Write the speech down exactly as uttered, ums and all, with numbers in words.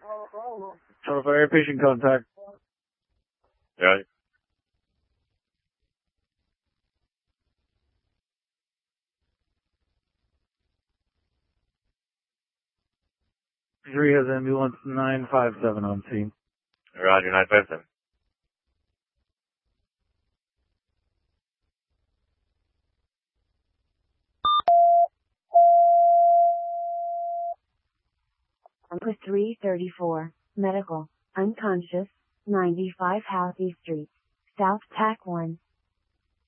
Total fire patient contact. Yeah. Three has ambulance nine five seven on scene. Roger, nine five seven. Number three thirty-four, medical, unconscious, ninety-five Halsey Street, South Tack one.